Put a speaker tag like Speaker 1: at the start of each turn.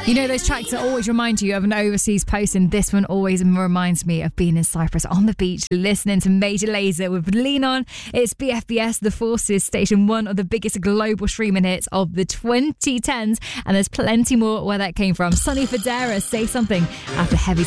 Speaker 1: You know those tracks that always remind you of an overseas post, and this one always reminds me of being in Cyprus on the beach listening to Major Lazer with Lean On. It's BFBS The Forces station, one of the biggest global streaming hits of the 2010s, and there's plenty more where that came from. Sonny Fodera, Say Something, after Heavy